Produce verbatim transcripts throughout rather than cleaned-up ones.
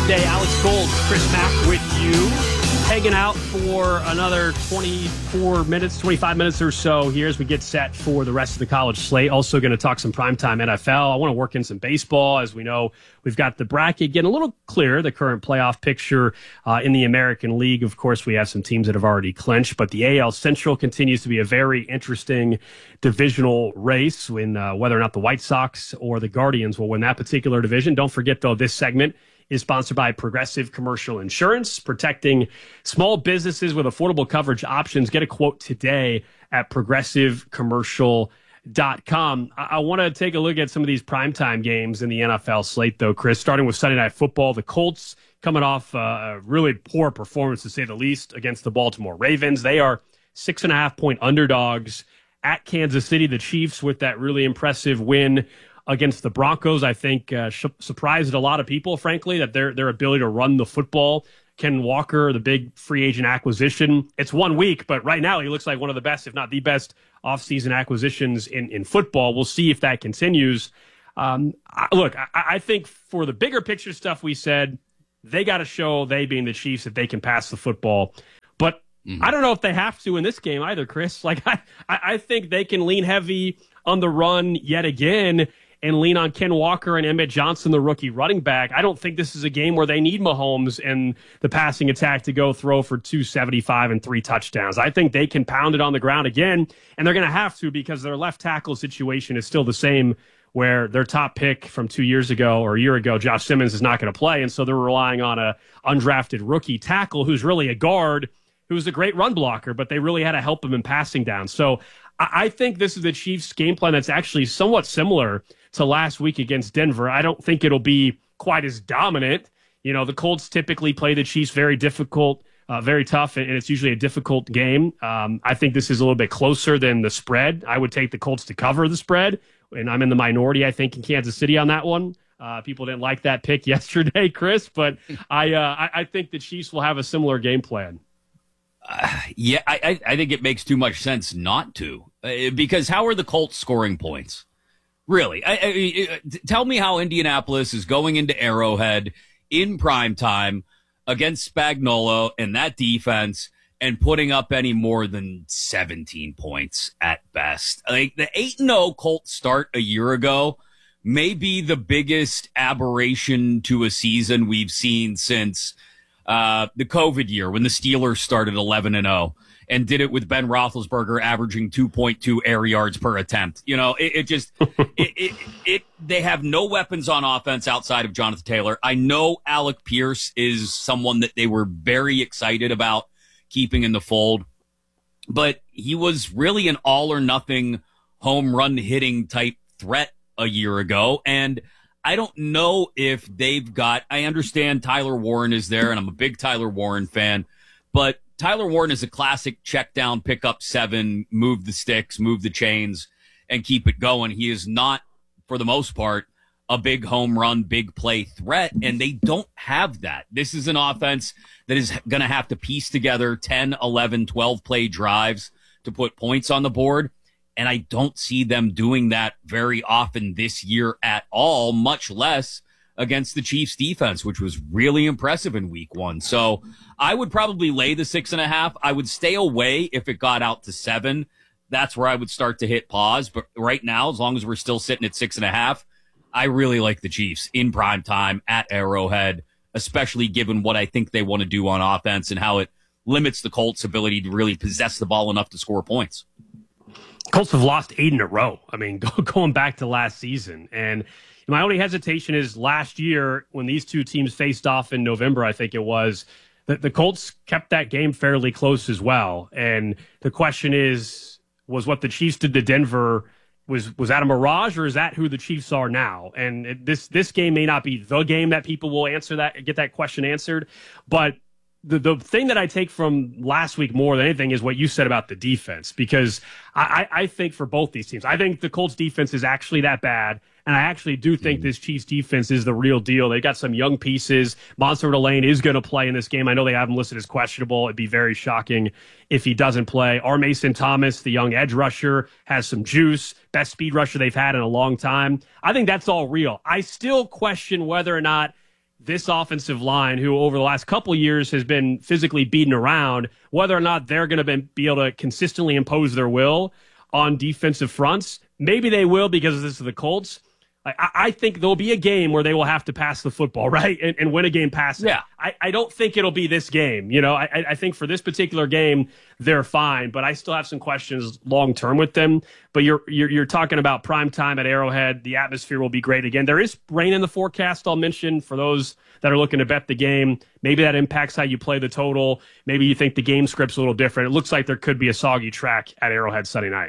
Day, Alex Gold, Chris Mack with you, hanging out for another twenty-four minutes, twenty-five minutes or so here as we get set for the rest of the college slate. Also going to talk some primetime N F L. I want to work in some baseball. As we know, we've got the bracket getting a little clearer, the current playoff picture uh, in the American League. Of course, we have some teams that have already clinched, but the A L Central continues to be a very interesting divisional race when uh, whether or not the White Sox or the Guardians will win that particular division. Don't forget, though, this segment is sponsored by Progressive Commercial Insurance, protecting small businesses with affordable coverage options. Get a quote today at progressive commercial dot com. I, I want to take a look at some of these primetime games in the N F L slate, though, Chris, starting with Sunday Night Football. The Colts coming off uh, a really poor performance, to say the least, against the Baltimore Ravens. They are six and a half point underdogs at Kansas City. The Chiefs with that really impressive win against the Broncos, I think, uh, sh- surprised a lot of people, frankly, that their their ability to run the football. Ken Walker, the big free agent acquisition. It's one week, but right now he looks like one of the best, if not the best, offseason acquisitions in, in football. We'll see if that continues. Um, I, look, I, I think for the bigger picture stuff we said, they got to show, they being the Chiefs, that they can pass the football. But mm-hmm. I don't know if they have to in this game either, Chris. Like I, I think they can lean heavy on the run yet again and lean on Ken Walker and Emmett Johnson, the rookie running back. I don't think this is a game where they need Mahomes and the passing attack to go throw for two seventy-five and three touchdowns. I think they can pound it on the ground again, and they're going to have to because their left tackle situation is still the same, where their top pick from two years ago or a year ago, Josh Simmons, is not going to play, and so they're relying on a undrafted rookie tackle who's really a guard, who's a great run blocker, but they really had to help him in passing down. So I think this is the Chiefs' game plan that's actually somewhat similar to last week against Denver. I don't think it'll be quite as dominant. You know, the Colts typically play the Chiefs very difficult, uh, very tough, and it's usually a difficult game. Um, I think this is a little bit closer than the spread. I would take the Colts to cover the spread, and I'm in the minority, I think, in Kansas City on that one. Uh, people didn't like that pick yesterday, Chris, but I, uh, I, I think the Chiefs will have a similar game plan. Uh, yeah, I, I think it makes too much sense not to, uh, because how are the Colts scoring points? Really? I, I, I, tell me how Indianapolis is going into Arrowhead in prime time against Spagnuolo and that defense and putting up any more than seventeen points at best. Like the eight and oh Colts start a year ago may be the biggest aberration to a season we've seen since uh, the COVID year when the Steelers started eleven and oh. And did it with Ben Roethlisberger averaging two point two air yards per attempt. You know, it, it just, it, it, it, they have no weapons on offense outside of Jonathan Taylor. I know Alec Pierce is someone that they were very excited about keeping in the fold, but he was really an all or nothing home run hitting type threat a year ago. And I don't know if they've got, I understand Tyler Warren is there, and I'm a big Tyler Warren fan, but Tyler Warren is a classic check down, pick up seven, move the sticks, move the chains, and keep it going. He is not, for the most part, a big home run, big play threat, and they don't have that. This is an offense that is going to have to piece together ten, eleven, twelve play drives to put points on the board, and I don't see them doing that very often this year at all, much less against the Chiefs defense, which was really impressive in week one. So I would probably lay the six and a half. I would stay away if it got out to seven. That's where I would start to hit pause. But right now, as long as we're still sitting at six and a half, I really like the Chiefs in prime time at Arrowhead, especially given what I think they want to do on offense and how it limits the Colts' ability to really possess the ball enough to score points. Colts have lost eight in a row. I mean, going back to last season. And my only hesitation is last year when these two teams faced off in November, I think it was, that the Colts kept that game fairly close as well. And the question is, was what the Chiefs did to Denver, was was that a mirage, or is that who the Chiefs are now? And it, this this game may not be the game that people will answer that, get that question answered. But the the thing that I take from last week more than anything is what you said about the defense, because I, I think for both these teams, I think the Colts defense is actually that bad. And I actually do think this Chiefs defense is the real deal. They've got some young pieces. Monster Delane is going to play in this game. I know they have him listed as questionable. It'd be very shocking if he doesn't play. R. Mason Thomas, the young edge rusher, has some juice. Best speed rusher they've had in a long time. I think that's all real. I still question whether or not this offensive line, who over the last couple years has been physically beaten around, whether or not they're going to be able to consistently impose their will on defensive fronts. Maybe they will because this is the Colts. I, I think there'll be a game where they will have to pass the football, right, and, and win a game passing. Yeah. I, I don't think it'll be this game. You know, I, I think for this particular game, they're fine, but I still have some questions long term with them. But you're, you're you're talking about prime time at Arrowhead. The atmosphere will be great again. There is rain in the forecast, I'll mention, for those that are looking to bet the game. Maybe that impacts how you play the total. Maybe you think the game script's a little different. It looks like there could be a soggy track at Arrowhead Sunday night.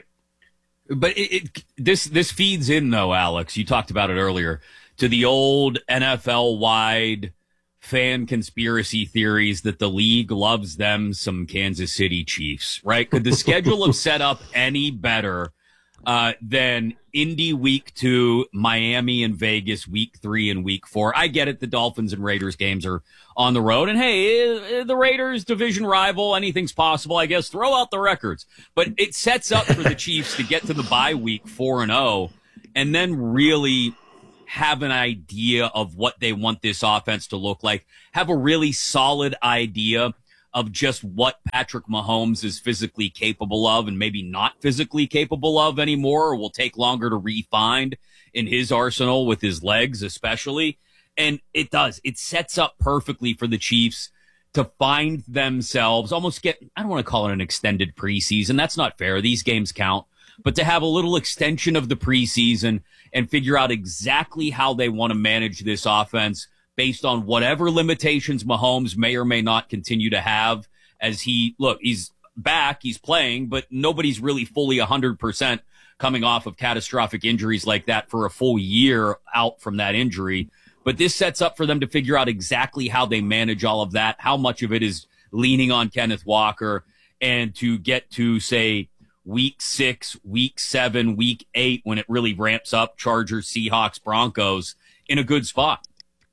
But it, it, this this feeds in, though, Alex. You talked about it earlier, to the old N F L-wide fan conspiracy theories that the league loves them some Kansas City Chiefs, right? Could the schedule have set up any better uh, than Indy week two, Miami and Vegas week three and week four? I get it. The Dolphins and Raiders games are on the road. And hey, the Raiders division rival, anything's possible, I guess. Throw out the records. But it sets up for the Chiefs to get to the bye week four and oh and then really have an idea of what they want this offense to look like, have a really solid idea of just what Patrick Mahomes is physically capable of and maybe not physically capable of anymore, or will take longer to refine in his arsenal with his legs especially. And it does. It sets up perfectly for the Chiefs to find themselves, almost get, I don't want to call it an extended preseason. That's not fair. These games count. But to have a little extension of the preseason and figure out exactly how they want to manage this offense based on whatever limitations Mahomes may or may not continue to have as he, look, he's back, he's playing, but nobody's really fully one hundred percent coming off of catastrophic injuries like that for a full year out from that injury. But this sets up for them to figure out exactly how they manage all of that, how much of it is leaning on Kenneth Walker, and to get to, say, week six, week seven, week eight, when it really ramps up, Chargers, Seahawks, Broncos, in a good spot.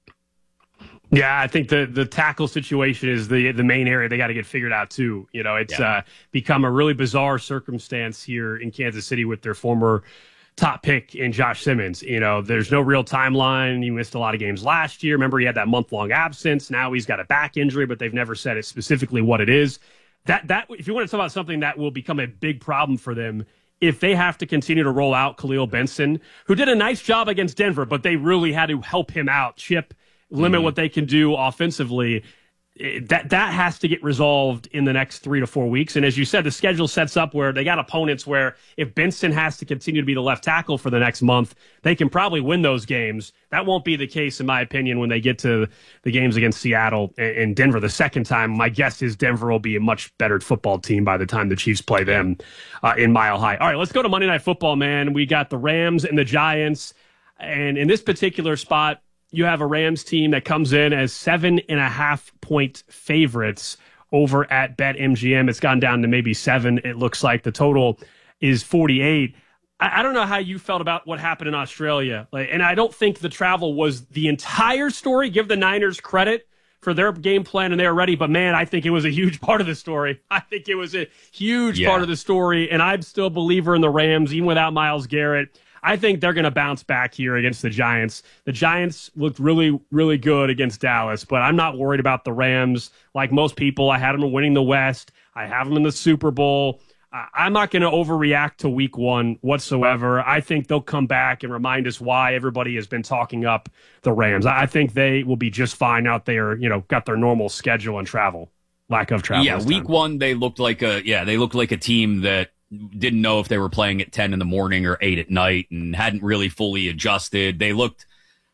Yeah, I think the the tackle situation is the the main area they got to get figured out too. You know, it's yeah. uh, become a really bizarre circumstance here in Kansas City with their former top pick in Josh Simmons. You know, there's no real timeline. He missed a lot of games last year. Remember, he had that month-long absence. Now he's got a back injury, but they've never said it specifically what it is. That that if you want to talk about something that will become a big problem for them, if they have to continue to roll out Khalil Benson, who did a nice job against Denver, but they really had to help him out, chip, limit mm-hmm. what they can do offensively. That that has to get resolved in the next three to four weeks. And as you said, the schedule sets up where they got opponents where if Benson has to continue to be the left tackle for the next month, they can probably win those games. That won't be the case, in my opinion, when they get to the games against Seattle and Denver the second time. My guess is Denver will be a much better football team by the time the Chiefs play them uh, in Mile High. All right, let's go to Monday Night Football, man. We got the Rams and the Giants. And in this particular spot, you have a Rams team that comes in as seven and a half point favorites over at BetMGM. It's gone down to maybe seven. It looks like the total is forty-eight. I, I don't know how you felt about what happened in Australia. Like, and I don't think the travel was the entire story. Give the Niners credit for their game plan and they're ready. But man, I think it was a huge part of the story. I think it was a huge yeah. part of the story. And I'm still a believer in the Rams, even without Myles Garrett. I think they're going to bounce back here against the Giants. The Giants looked really, really good against Dallas, but I'm not worried about the Rams. Like most people, I had them winning the West. I have them in the Super Bowl. Uh, I'm not going to overreact to week one whatsoever. I think they'll come back and remind us why everybody has been talking up the Rams. I think they will be just fine out there, you know, got their normal schedule and travel, lack of travel. Yeah, week time. one, they looked like a, yeah, they looked like a team that didn't know if they were playing at ten in the morning or eight at night and hadn't really fully adjusted. They looked,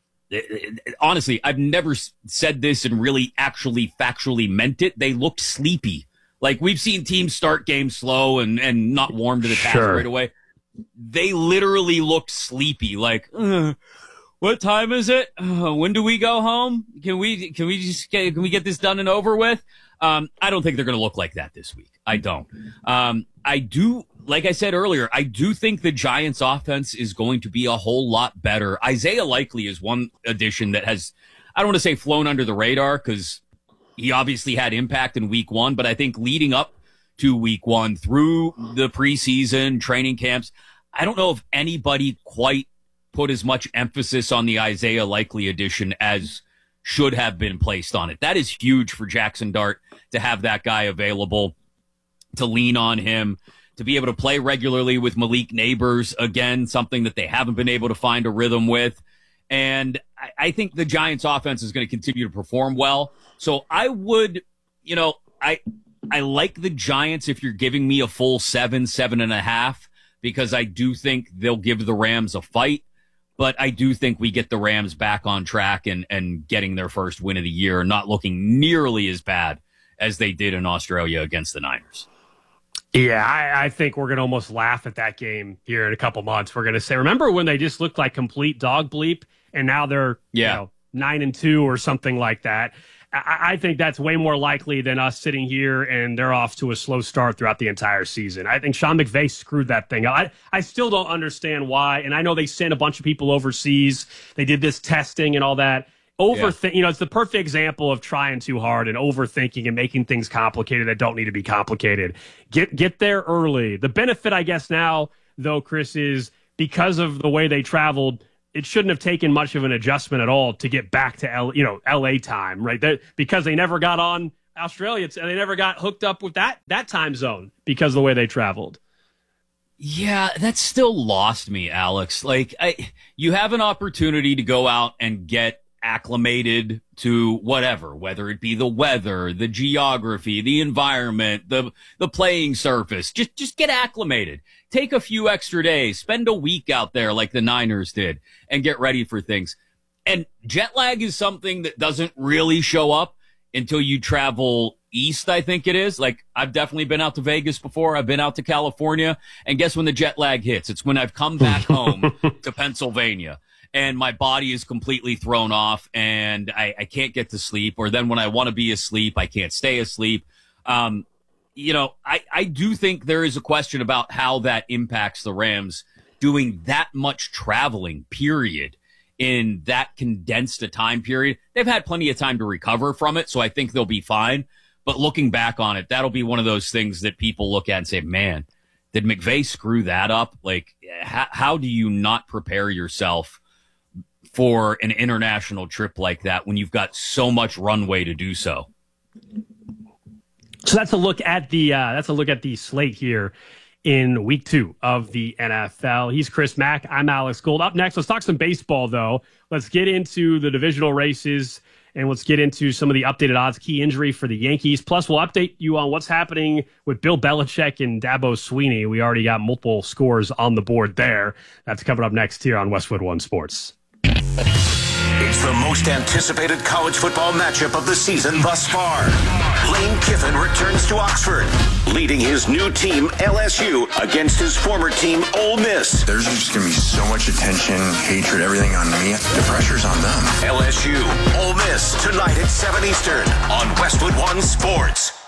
honestly, I've never said this and really actually factually meant it. They looked sleepy. Like we've seen teams start games slow and, and not warm to the task sure. right away. They literally looked sleepy. Like, uh, what time is it? Uh, when do we go home? Can we, can we just get, can we get this done and over with? Um, I don't think they're going to look like that this week. I don't. Um, I do, like I said earlier, I do think the Giants offense is going to be a whole lot better. Isaiah Likely is one addition that has, I don't want to say flown under the radar because he obviously had impact in week one, but I think leading up to week one through the preseason training camps, I don't know if anybody quite put as much emphasis on the Isaiah Likely addition as should have been placed on it. That is huge for Jackson Dart to have that guy available, to lean on him, to be able to play regularly with Malik Neighbors, again, something that they haven't been able to find a rhythm with. And I, I think the Giants offense is going to continue to perform well. So I would, you know, I I like the Giants if you're giving me a full seven, seven and a half, because I do think they'll give the Rams a fight. But I do think we get the Rams back on track and, and getting their first win of the year, not looking nearly as bad as they did in Australia against the Niners. Yeah, I, I think we're going to almost laugh at that game here in a couple months. We're going to say, remember when they just looked like complete dog bleep, and now they're yeah. you know, nine and two or something like that. I, I think that's way more likely than us sitting here and they're off to a slow start throughout the entire season. I think Sean McVay screwed that thing up. I, I still don't understand why, and I know they sent a bunch of people overseas. They did this testing and all that. Overthink, yeah. you know, it's the perfect example of trying too hard and overthinking and making things complicated that don't need to be complicated. Get get there early. The benefit, I guess, now, though, Chris, is because of the way they traveled, it shouldn't have taken much of an adjustment at all to get back to L, you know, L A time, right? They're, because they never got on Australia, they never got hooked up with that that time zone because of the way they traveled. Yeah, that still lost me, Alex. Like, I, you have an opportunity to go out and get acclimated to whatever, whether it be the weather, the geography, the environment, the the playing surface. Just just get acclimated. Take a few extra days, spend a week out there like the Niners did, and get ready for things. And jet lag is something that doesn't really show up until you travel east, I think it is. Like, I've definitely been out to Vegas before. I've been out to California. And guess when the jet lag hits? It's when I've come back home to Pennsylvania. And my body is completely thrown off, and I, I can't get to sleep. Or then when I want to be asleep, I can't stay asleep. Um, you know, I, I do think there is a question about how that impacts the Rams doing that much traveling, period, in that condensed a time period. They've had plenty of time to recover from it, so I think they'll be fine. But looking back on it, that'll be one of those things that people look at and say, man, did McVay screw that up? Like, how, how do you not prepare yourself for an international trip like that when you've got so much runway to do so? So that's a look at the uh, that's a look at the slate here in week two of the N F L. He's Chris Mack. I'm Alex Gold. Up next, let's talk some baseball, though. Let's get into the divisional races, and let's get into some of the updated odds, key injury for the Yankees. Plus, we'll update you on what's happening with Bill Belichick and Dabo Sweeney. We already got multiple scores on the board there. That's coming up next here on Westwood One Sports. It's the most anticipated college football matchup of the season thus far. Lane Kiffin returns to Oxford, leading his new team, L S U, against his former team, Ole Miss. There's just going to be so much attention, hatred, everything on me. The pressure's on them. L S U, Ole Miss, tonight at seven Eastern on Westwood One Sports.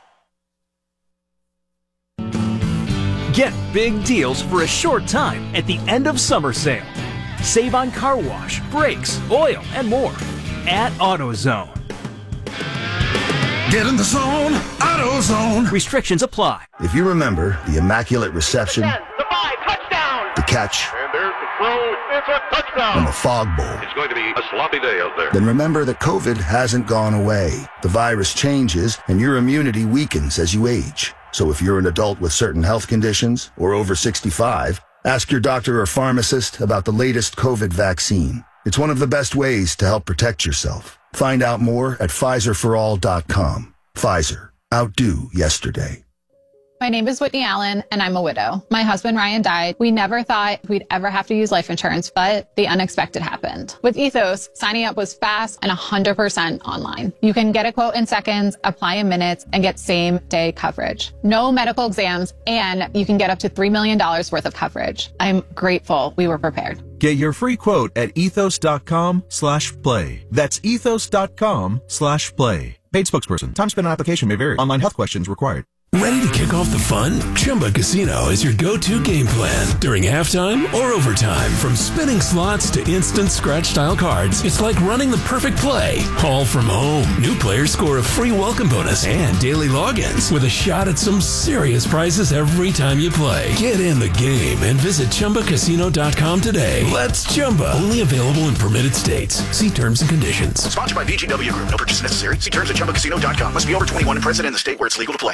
Get big deals for a short time at the end of summer sale. Save on car wash, brakes, oil, and more at AutoZone. Get in the zone, AutoZone. Restrictions apply. If you remember the immaculate reception, ten, the five, touchdown, the catch, and there's the throw, it's a touchdown, and the fog bowl, it's going to be a sloppy day out there. Then remember that COVID hasn't gone away. The virus changes, and your immunity weakens as you age. So if you're an adult with certain health conditions or over sixty-five, ask your doctor or pharmacist about the latest COVID vaccine. It's one of the best ways to help protect yourself. Find out more at Pfizer for all dot com. Pfizer. Outdo yesterday. My name is Whitney Allen, and I'm a widow. My husband, Ryan, died. We never thought we'd ever have to use life insurance, but the unexpected happened. With Ethos, signing up was fast and one hundred percent online. You can get a quote in seconds, apply in minutes, and get same-day coverage. No medical exams, and you can get up to three million dollars worth of coverage. I'm grateful we were prepared. Get your free quote at ethos.com slash play. That's ethos.com slash play. Paid spokesperson. Time spent on application may vary. Online health questions required. Ready to kick off the fun? Chumba Casino is your go-to game plan during halftime or overtime. From spinning slots to instant scratch-style cards, it's like running the perfect play, all from home. New players score a free welcome bonus and daily logins with a shot at some serious prizes every time you play. Get in the game and visit Chumba Casino dot com today. Let's Chumba. Only available in permitted states. See terms and conditions. Sponsored by V G W Group. No purchase necessary. See terms at Chumba Casino dot com. Must be over twenty-one and present in the state where it's legal to play.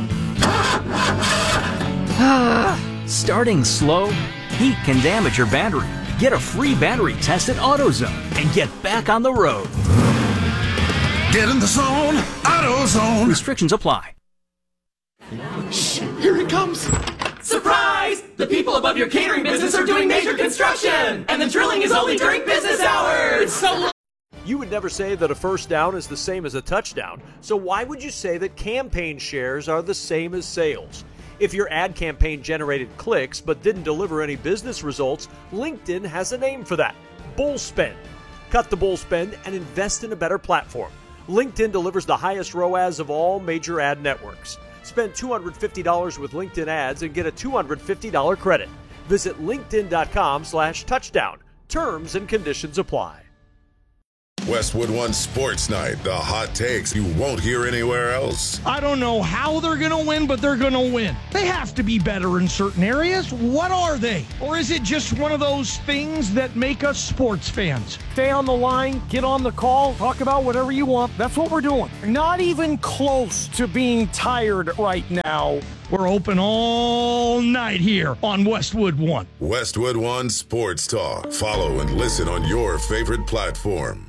Starting slow? Heat can damage your battery. Get a free battery test at AutoZone and get back on the road. Get in the zone, AutoZone. Restrictions apply. Shh, here it comes. Surprise! The people above your catering business are doing major construction, and the drilling is only during business hours. So you would never say that a first down is the same as a touchdown, so why would you say that campaign shares are the same as sales? If your ad campaign generated clicks but didn't deliver any business results, LinkedIn has a name for that: bull spend. Cut the bull spend and invest in a better platform. LinkedIn delivers the highest R O A S of all major ad networks. Spend two hundred fifty dollars with LinkedIn ads and get a two hundred fifty dollars credit. Visit linkedin.com slash touchdown. Terms and conditions apply. Westwood One Sports Night, the hot takes you won't hear anywhere else. I don't know how they're going to win, but they're going to win. They have to be better in certain areas. What are they? Or is it just one of those things that make us sports fans? Stay on the line, get on the call, talk about whatever you want. That's what we're doing. Not even close to being tired right now. We're open all night here on Westwood One. Westwood One Sports Talk. Follow and listen on your favorite platform.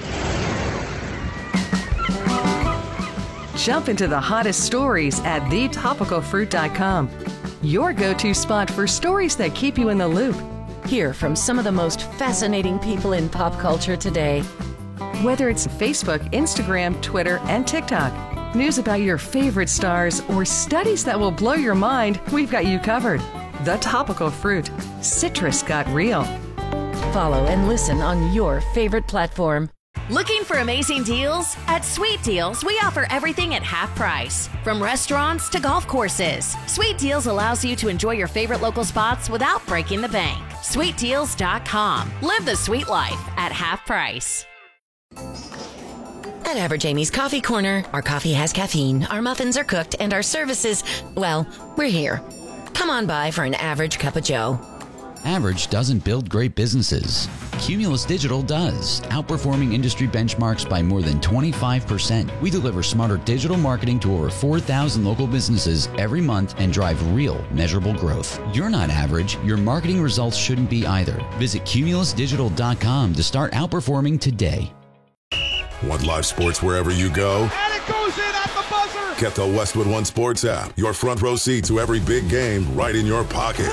Jump into the hottest stories at the topical fruit dot com. Your go-to spot for stories that keep you in the loop. Hear from some of the most fascinating people in pop culture today. Whether it's Facebook, Instagram, Twitter, and TikTok, news about your favorite stars, or studies that will blow your mind, we've got you covered. The Topical Fruit. Citrus got real. Follow and listen on your favorite platform. Looking for amazing deals? At Sweet Deals, we offer everything at half price. From restaurants to golf courses, Sweet Deals allows you to enjoy your favorite local spots without breaking the bank. sweet deals dot com. Live the sweet life at half price. At Average Amy's Coffee Corner, our coffee has caffeine, our muffins are cooked, and our services, well, we're here. Come on by for an average cup of joe. Average doesn't build great businesses. Cumulus Digital does, outperforming industry benchmarks by more than twenty-five percent. We deliver smarter digital marketing to over four thousand local businesses every month and drive real, measurable growth. You're not average. Your marketing results shouldn't be either. Visit cumulus digital dot com to start outperforming today. Want live sports wherever you go? And it goes in at the buzzer! Get the Westwood One Sports app. Your front row seat to every big game right in your pocket.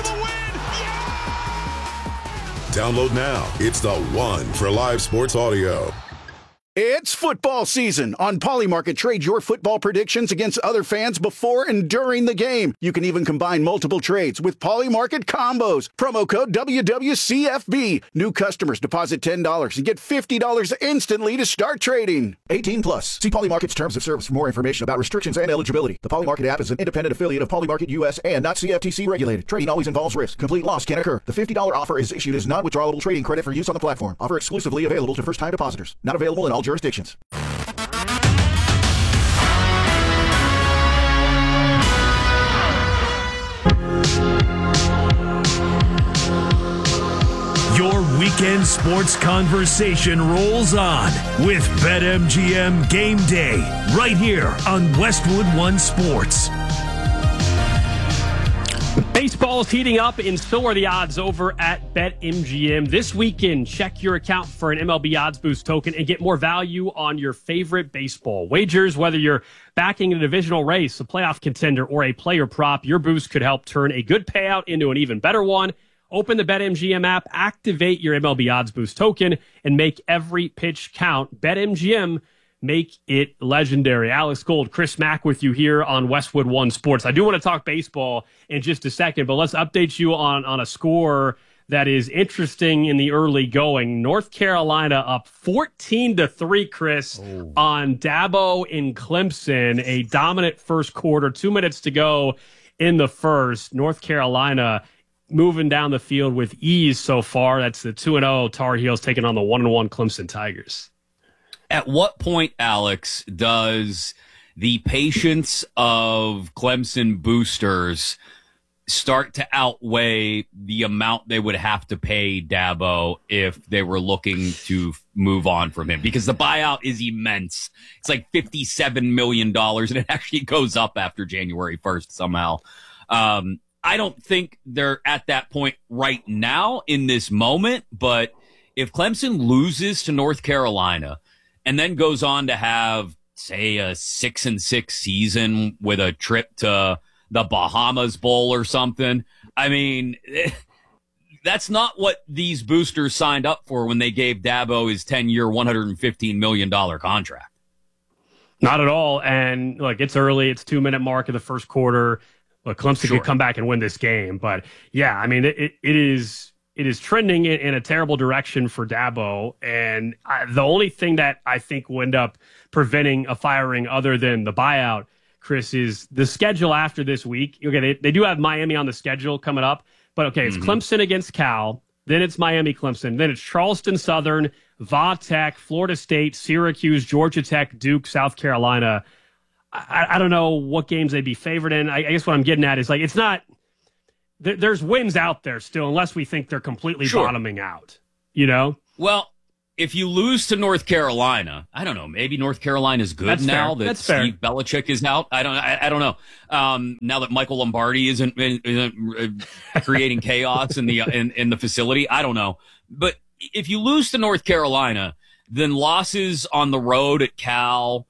Download now. It's the one for live sports audio. It's football season. On Polymarket, trade your football predictions against other fans before and during the game. You can even combine multiple trades with Polymarket combos. Promo code W W C F B. New customers deposit ten dollars and get fifty dollars instantly to start trading. eighteen plus. See Polymarket's terms of service for more information about restrictions and eligibility. The Polymarket app is an independent affiliate of Polymarket U S and not C F T C regulated. Trading always involves risk. Complete loss can occur. The fifty dollars offer is issued as non-withdrawable trading credit for use on the platform. Offer exclusively available to first-time depositors. Not available in all jurisdictions. Your weekend sports conversation rolls on with BetMGM Game Day right here on Westwood One Sports. Baseball is heating up, and so are the odds over at BetMGM. This weekend, check your account for an M L B Odds Boost token and get more value on your favorite baseball wagers. Whether you're backing a divisional race, a playoff contender, or a player prop, your boost could help turn a good payout into an even better one. Open the BetMGM app, activate your M L B Odds Boost token, and make every pitch count. BetMGM, make it legendary. Alex Gold, Chris Mack with you here on Westwood One Sports. I do want to talk baseball in just a second, but let's update you on, on a score that is interesting in the early going. North Carolina up fourteen to three, Chris, oh. on Dabo in Clemson. A dominant first quarter, two minutes to go in the first. North Carolina moving down the field with ease so far. That's the two and oh Tar Heels taking on the one and one Clemson Tigers. At what point, Alex, does the patience of Clemson boosters start to outweigh the amount they would have to pay Dabo if they were looking to move on from him? Because the buyout is immense. It's like fifty-seven million dollars, and it actually goes up after January first somehow. Um, I don't think they're at that point right now in this moment, but if Clemson loses to North Carolina and then goes on to have, say, a six and six season with a trip to the Bahamas Bowl or something, I mean, that's not what these boosters signed up for when they gave Dabo his ten-year, one hundred fifteen million dollars contract. Not at all. And look, it's early. It's two-minute mark of the first quarter. Look, Clemson sure. could come back and win this game. But, yeah, I mean, it, it, it is it is trending in, in a terrible direction for Dabo. And I, the only thing that I think will end up preventing a firing other than the buyout, Chris, is the schedule after this week. Okay, they, they do have Miami on the schedule coming up. But, okay, it's mm-hmm. Clemson against Cal. Then it's Miami, Clemson. Then it's Charleston Southern, Va Tech, Florida State, Syracuse, Georgia Tech, Duke, South Carolina. I, I don't know what games they'd be favored in. I, I guess what I'm getting at is, like, it's not there, – there's wins out there still unless we think they're completely sure. bottoming out, you know? Well, if you lose to North Carolina, I don't know, maybe North Carolina's good That's now fair. that That's Steve fair. Belichick is out. I don't I, I don't know. Um, now that Michael Lombardi isn't, isn't creating chaos in the in, in the facility, I don't know. But if you lose to North Carolina, then losses on the road at Cal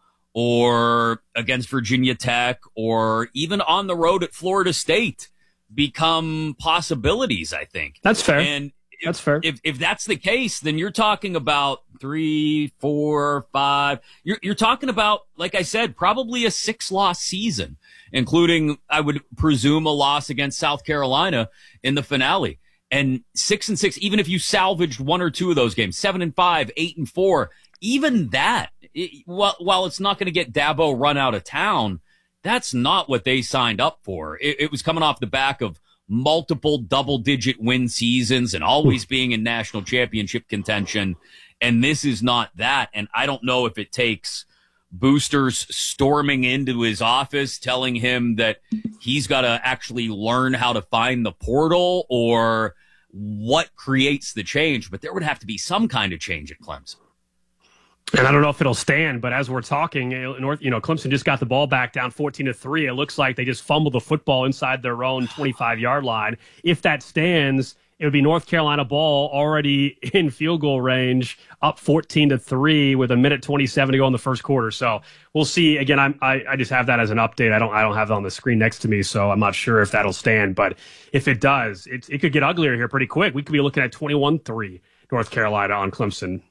or against Virginia Tech or even on the road at Florida State become possibilities, I think. That's fair. And if, that's fair. If if that's the case, then you're talking about three, four, five. You're you're talking about, like I said, probably a six-loss season, including, I would presume, a loss against South Carolina in the finale. And six and six, even if you salvaged one or two of those games, seven and five, eight and four, even that, it, while, while it's not going to get Dabo run out of town, that's not what they signed up for. It, it was coming off the back of multiple double-digit win seasons and always being in national championship contention. And this is not that. And I don't know if it takes boosters storming into his office telling him that he's got to actually learn how to find the portal or what creates the change. But there would have to be some kind of change at Clemson. And I don't know if it'll stand, but as we're talking, North, you know, Clemson just got the ball back down fourteen to three. It looks like they just fumbled the football inside their own twenty-five yard line. If that stands, it would be North Carolina ball already in field goal range, up fourteen to three with a minute twenty-seven to go in the first quarter. So we'll see. Again, I'm, I I just have that as an update. I don't I don't have it on the screen next to me, so I'm not sure if that'll stand. But if it does, it it could get uglier here pretty quick. We could be looking at twenty-one three North Carolina on Clemson.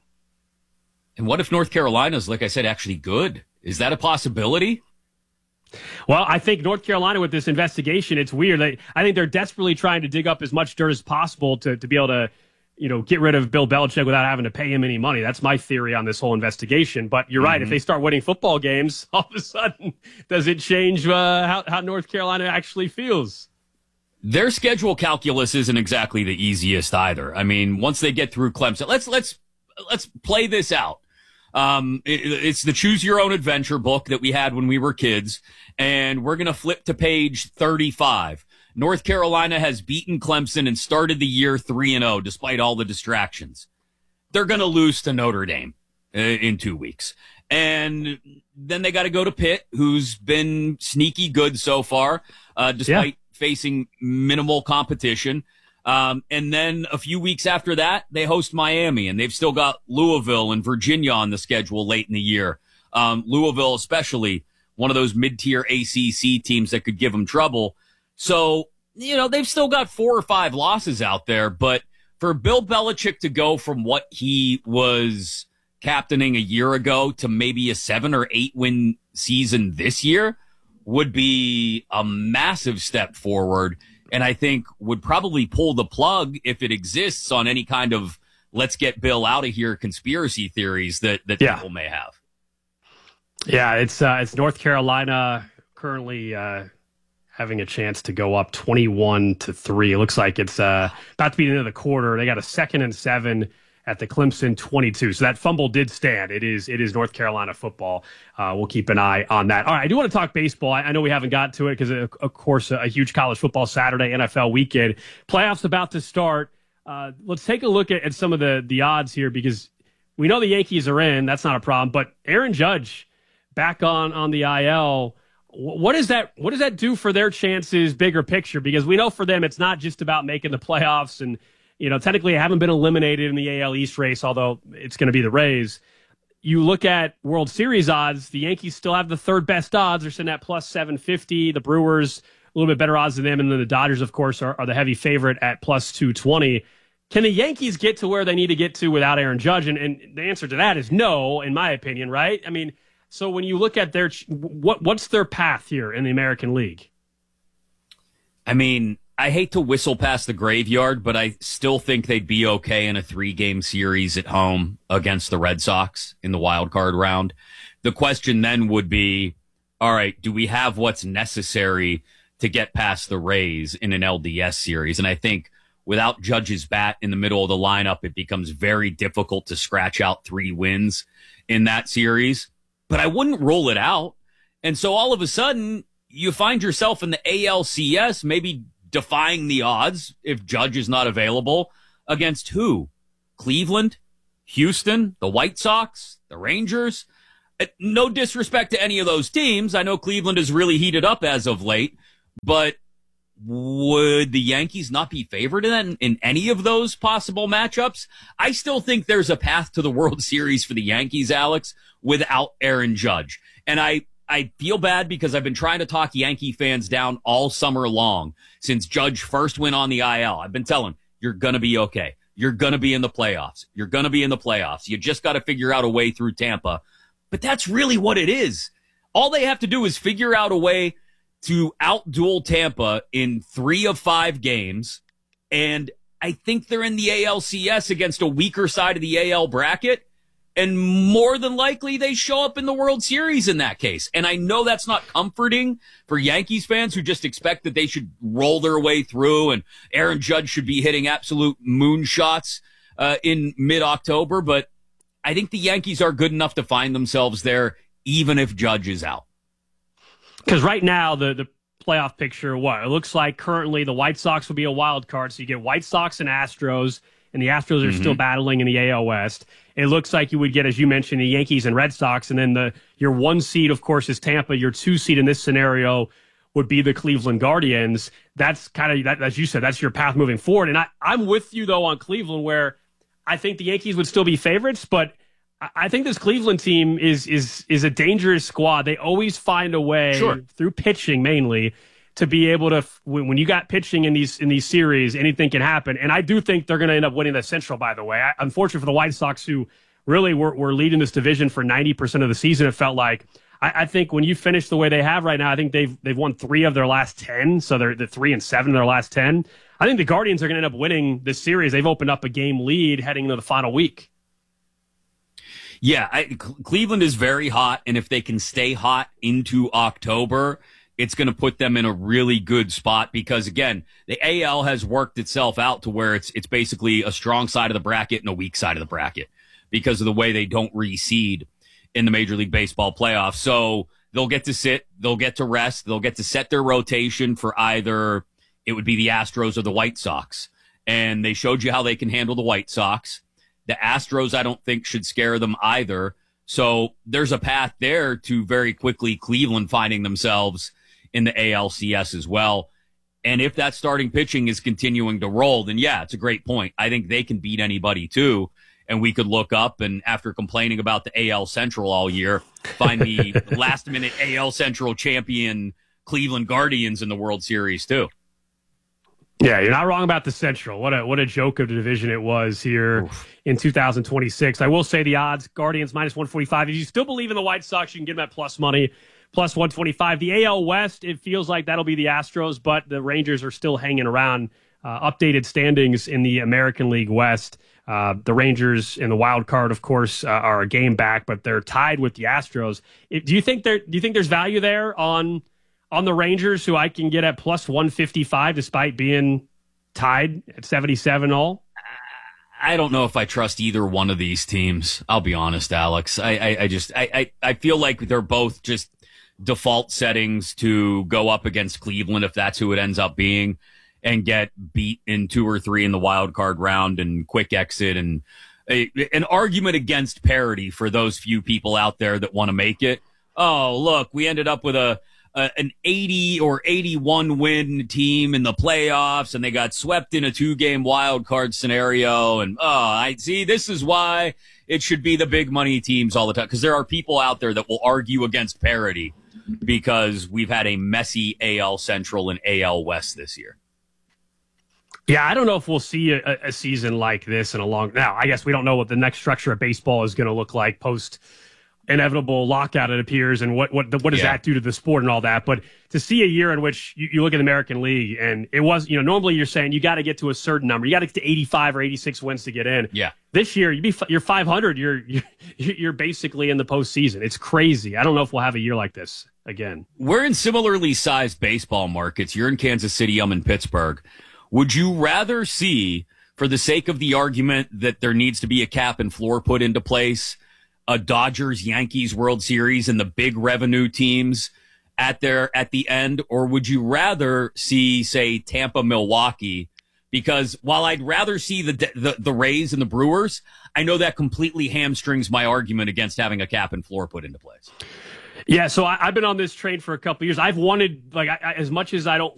And what if North Carolina's, like I said, actually good? Is that a possibility? Well, I think North Carolina with this investigation, it's weird. They, I think they're desperately trying to dig up as much dirt as possible to, to be able to, you know, get rid of Bill Belichick without having to pay him any money. That's my theory on this whole investigation. But you're mm-hmm. right. If they start winning football games, all of a sudden, does it change uh, how, how North Carolina actually feels? Their schedule calculus isn't exactly the easiest either. I mean, once they get through Clemson, let's let's let's play this out. Um, it, it's the Choose Your Own Adventure book that we had when we were kids, and we're going to flip to page thirty-five. North Carolina has beaten Clemson and started the year three and oh despite all the distractions. They're going to lose to Notre Dame uh, in two weeks. And then they got to go to Pitt, who's been sneaky good so far, uh, despite yeah. facing minimal competition. Um, and then a few weeks after that, they host Miami, and they've still got Louisville and Virginia on the schedule late in the year. Um, Louisville, especially one of those mid-tier A C C teams that could give them trouble. So, you know, they've still got four or five losses out there, but for Bill Belichick to go from what he was captaining a year ago to maybe a seven or eight win season this year would be a massive step forward. and I think would probably pull the plug if it exists on any kind of let's get Bill out of here conspiracy theories that, that yeah. people may have. Yeah, it's uh, it's North Carolina currently uh, having a chance to go up twenty-one to three. It looks like it's uh, about to be the end of the quarter. They got a second and seven at the Clemson twenty-two. So that fumble did stand. It is it is North Carolina football. Uh, we'll keep an eye on that. All right, I do want to talk baseball. I, I know we haven't got to it because, of, of course, a, a huge college football Saturday, N F L weekend. Playoffs about to start. Uh, let's take a look at, at some of the, the odds here because we know the Yankees are in. That's not a problem. But Aaron Judge back on, on the I L. What is that? What does that do for their chances, bigger picture? Because we know for them, it's not just about making the playoffs and, you know, technically haven't been eliminated in the A L East race, although it's going to be the Rays. You look at World Series odds, the Yankees still have the third best odds. They're sitting at plus seven fifty. The Brewers, a little bit better odds than them. And then the Dodgers, of course, are, are the heavy favorite at plus two twenty. Can the Yankees get to where they need to get to without Aaron Judge? And, and the answer to that is no, in my opinion, right? I mean, so when you look at their, what what's their path here in the American League? I mean, I hate to whistle past the graveyard, but I still think they'd be okay in a three-game series at home against the Red Sox in the wild card round. The question then would be, all right, do we have what's necessary to get past the Rays in an L D S series? And I think without Judge's bat in the middle of the lineup, it becomes very difficult to scratch out three wins in that series. But I wouldn't rule it out. And so all of a sudden, you find yourself in the A L C S, maybe defying the odds if Judge is not available against who? Cleveland, Houston, the White Sox, the Rangers. No disrespect to any of those teams. I know Cleveland is really heated up as of late, but would the Yankees not be favored in, in any of those possible matchups? I still think there's a path to the World Series for the Yankees, Alex, without Aaron Judge. And I, I feel bad because I've been trying to talk Yankee fans down all summer long since Judge first went on the I L. I've been telling, you're going to be okay. You're going to be in the playoffs. You're going to be in the playoffs. You just got to figure out a way through Tampa. But that's really what it is. All they have to do is figure out a way to outduel Tampa in three of five games. And I think they're in the A L C S against a weaker side of the A L bracket. And more than likely, they show up in the World Series in that case. And I know that's not comforting for Yankees fans who just expect that they should roll their way through and Aaron Judge should be hitting absolute moonshots uh, in mid-October. But I think the Yankees are good enough to find themselves there, even if Judge is out. Because right now, the, the playoff picture, what? It looks like currently the White Sox will be a wild card. So you get White Sox and Astros, and the Astros are mm-hmm. still battling in the A L West. It looks like you would get, as you mentioned, the Yankees and Red Sox, and then the your one seed, of course, is Tampa. Your two seed in this scenario would be the Cleveland Guardians. That's kind of, that, as you said, that's your path moving forward. And I, I'm with you, though, on Cleveland, where I think the Yankees would still be favorites, but I think this Cleveland team is is is a dangerous squad. They always find a way, sure. through pitching mainly, to be able to, when you got pitching in these in these series, anything can happen. And I do think they're going to end up winning the Central, by the way. I, unfortunately for the White Sox, who really were, were leading this division for ninety percent of the season, it felt like. I, I think when you finish the way they have right now, I think they've they've won three of their last ten, so they're the three and seven of their last ten. I think the Guardians are going to end up winning this series. They've opened up a game lead heading into the final week. Yeah, I, Cleveland is very hot, and if they can stay hot into October, it's going to put them in a really good spot because, again, the A L has worked itself out to where it's it's basically a strong side of the bracket and a weak side of the bracket because of the way they don't reseed in the Major League Baseball playoffs. So they'll get to sit, they'll get to rest, they'll get to set their rotation for either it would be the Astros or the White Sox. And they showed you how they can handle the White Sox. The Astros, I don't think, should scare them either. So there's a path there to very quickly Cleveland finding themselves in the A L C S as well. And if that starting pitching is continuing to roll, then yeah, it's a great point. I think they can beat anybody too. And we could look up and after complaining about the A L Central all year, find the last minute A L Central champion Cleveland Guardians in the World Series too. Yeah, you're not wrong about the Central. What a what a joke of a division it was here Oof. in two thousand twenty-six. I will say the odds, Guardians minus one forty-five. If you still believe in the White Sox, you can get them at plus money. plus one twenty-five. The A L West, it feels like that'll be the Astros, but the Rangers are still hanging around. Uh, updated standings in the American League West. Uh, the Rangers in the wild card, of course, uh, are a game back, but they're tied with the Astros. It, do you think there? Do you think there's value there on on the Rangers, who I can get at plus one fifty-five despite being tied at seventy-seven all? I don't know if I trust either one of these teams. I'll be honest, Alex. I, I, I just I, I, I feel like they're both just default settings to go up against Cleveland if that's who it ends up being, and get beat in two or three in the wild card round and quick exit, and a, an argument against parity for those few people out there that want to make it. Oh, look, we ended up with a, a an eighty or eighty-one win team in the playoffs, and they got swept in a two game wild card scenario. And oh, I see, this is why it should be the big money teams all the time, because there are people out there that will argue against parity because we've had a messy A L Central and A L West this year. Yeah, I don't know if we'll see a, a season like this in a long... Now, I guess we don't know what the next structure of baseball is going to look like post inevitable lockout, it appears, and what what what does yeah. that do to the sport and all that. But to see a year in which you, you look at the American League, and it was, you know, normally you're saying you got to get to a certain number, you got to get to eighty-five or eighty-six wins to get in. Yeah. This year, you be you're five hundred, you're you're you're basically in the postseason. It's crazy. I don't know if we'll have a year like this again. We're in similarly sized baseball markets. You're in Kansas City, I'm in Pittsburgh. Would you rather see, for the sake of the argument that there needs to be a cap and floor put into place, a Dodgers-Yankees World Series and the big revenue teams at their at the end, or would you rather see, say, Tampa-Milwaukee? Because while I'd rather see the, the the Rays and the Brewers, I know that completely hamstrings my argument against having a cap and floor put into place. Yeah, so I, I've been on this train for a couple of years. I've wanted, like, I, I, as much as I don't